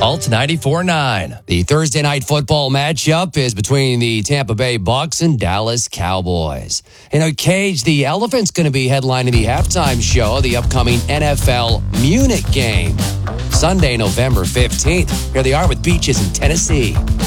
Alt 94.9. The Thursday night football matchup is between the Tampa Bay Bucks and Dallas Cowboys. Cage, the Elephant's going to be headlining the halftime show of the upcoming NFL Munich game. Sunday, November 15th. Here they are with Beaches in Tennessee.